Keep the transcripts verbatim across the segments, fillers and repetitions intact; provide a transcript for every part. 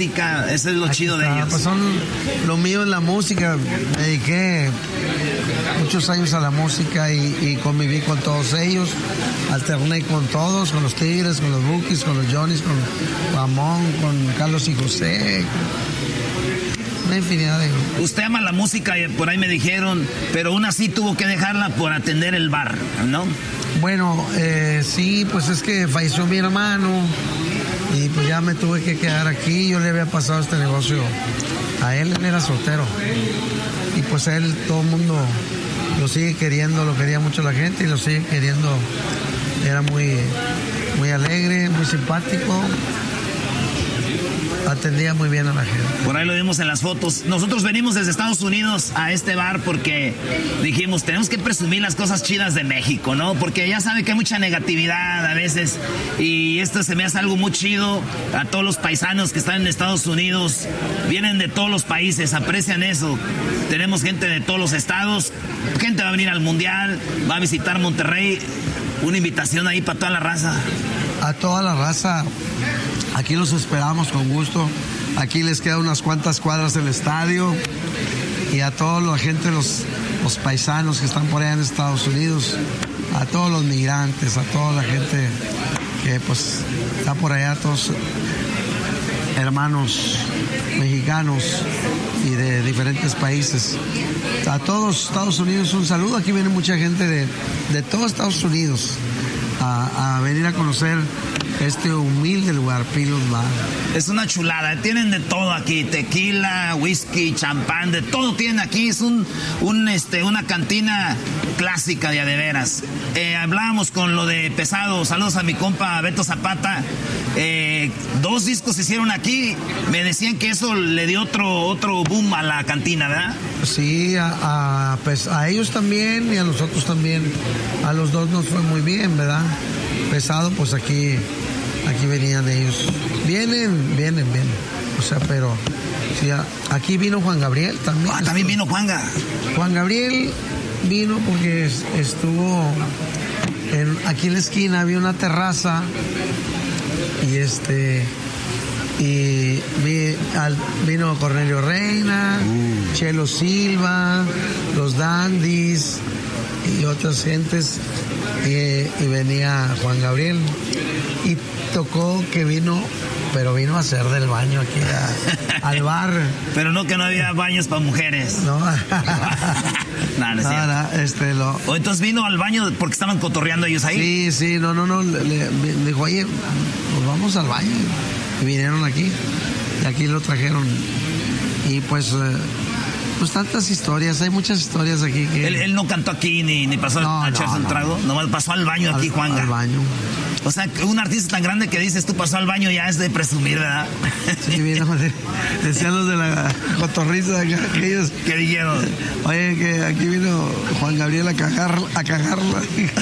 música, eso es lo Aquí chido está. de ellos. Pues son lo mío en la música, me dediqué muchos años a la música y, y conviví con todos ellos, alterné con todos, con los Tigres, con los Bukis, con los Johnny's, con Ramón, con Carlos y José, una infinidad de... Usted ama la música, por ahí me dijeron, pero aún así tuvo que dejarla por atender el bar, ¿no? Bueno, eh, sí, pues es que falleció mi hermano y pues ya me tuve que quedar aquí. Yo le había pasado este negocio a él, él era soltero y pues a él todo el mundo lo sigue queriendo, lo quería mucho la gente y lo sigue queriendo. Era muy, muy alegre, muy simpático, atendía muy bien a la gente. Por ahí lo vimos en las fotos. Nosotros venimos desde Estados Unidos a este bar porque dijimos, tenemos que presumir las cosas chidas de México, ¿no? Porque ya sabe que hay mucha negatividad a veces y esto se me hace algo muy chido. A todos los paisanos que están en Estados Unidos, vienen de todos los países, aprecian eso. Tenemos gente de todos los estados, gente va a venir al Mundial, va a visitar Monterrey. Una invitación ahí para toda la raza. A toda la raza, aquí los esperamos con gusto. Aquí les quedan unas cuantas cuadras del estadio. Y a toda la gente, los, los paisanos que están por allá en Estados Unidos, a todos los migrantes, a toda la gente que pues está por allá, todos hermanos mexicanos y de diferentes países. A todos Estados Unidos un saludo. Aquí viene mucha gente de, de todo Estados Unidos a, a venir a conocer este humilde lugar, Pilot Bar. Es una chulada, tienen de todo aquí, tequila, whisky, champán, de todo tienen aquí. Es un, un este, una cantina clásica de a de veras. Eh, hablábamos con lo de pesado, saludos a mi compa Beto Zapata. Eh, dos discos se hicieron aquí, me decían que eso le dio otro, otro boom a la cantina, ¿verdad? Sí, a, a, pues, a ellos también y a nosotros también, a los dos nos fue muy bien, ¿verdad? Pesado, pues aquí, aquí venían ellos. Vienen, vienen, vienen. O sea, pero sí, aquí vino Juan Gabriel también. Ah, también vino Juanga. Juan Gabriel vino porque estuvo en, aquí en la esquina, había una terraza y este y vi, al, vino Cornelio Reina, uh. Chelo Silva, los Dandys y otras gentes y, y venía Juan Gabriel y tocó que vino, pero vino a hacer del baño aquí a, al bar. Pero no que no había baños para mujeres. No. no, no, es no, no este lo. O entonces vino al baño porque estaban cotorreando ellos ahí. Sí, sí, no, no, no. Le, le, le dijo, oye, pues vamos al baño. Y vinieron aquí. Y aquí lo trajeron. Y pues, eh, pues tantas historias. Hay muchas historias aquí que. Él, él no cantó aquí ni, ni pasó no, a no, echarse un no. trago. Nomás pasó al baño aquí, al, Juan. Al baño. O sea, un artista tan grande que dices tú pasó al baño ya es de presumir, ¿verdad? Sí, vino, decían los de la cotorriza que ellos... ¿Qué dijeron? Oye, que aquí vino Juan Gabriel a cagarla. A cagarla.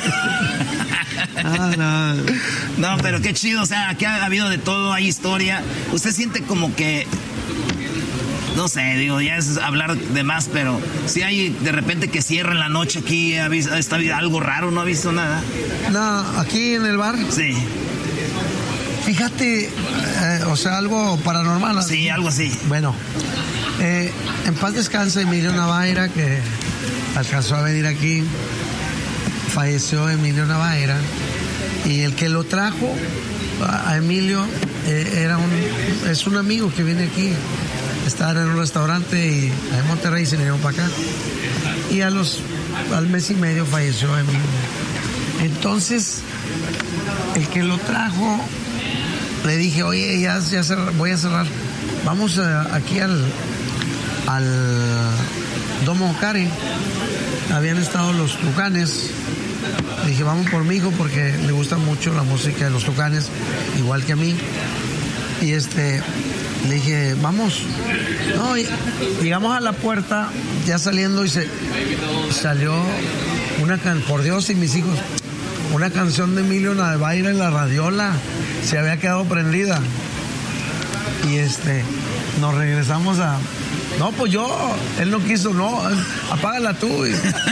Ah, no. No, pero qué chido, o sea, aquí ha habido de todo, hay historia. Usted siente como que... No sé, digo, ya es hablar de más, pero si hay de repente que cierran la noche aquí, ¿ha visto, está algo raro? ¿No ha visto nada? No, aquí en el bar. Sí. Fíjate, eh, o sea, algo paranormal, ¿no? Sí, algo así. Bueno, eh, en paz descanse Emilio Navaira, que alcanzó a venir aquí. Falleció Emilio Navaira. Y el que lo trajo a Emilio eh, era un, es un amigo que viene aquí. Estaban en un restaurante y en Monterrey se vinieron para acá. Y a los, al mes y medio falleció Emilio. Entonces, el que lo trajo, le dije, oye, ya, ya cerrar, voy a cerrar. Vamos a, aquí al, al Domo Care. Habían estado los Tucanes. Le dije, vamos por mi hijo porque le gusta mucho la música de los Tucanes, igual que a mí. Y este... Le dije, vamos. No, y llegamos a la puerta, ya saliendo, y se salió una canción, por Dios y mis hijos, una canción de Emilio Navaira en la radiola. Se había quedado prendida. Y este, nos regresamos a. No, pues yo, él no quiso, no, apágala tú.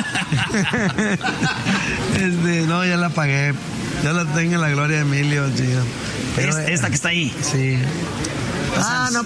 este, no, ya la apagué. Ya la tengo en la gloria de Emilio, tío. Pero, ¿esta que está ahí? Sí. O sea, ah, no,